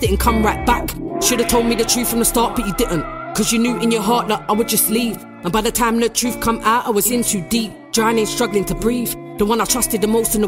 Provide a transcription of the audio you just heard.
didn't come right back. Should've told me the truth from the start, but you didn't. Cause you knew in your heart that I would just leave. And by the time the truth come out, I was in too deep, drowning, struggling to breathe. The one I trusted the most in the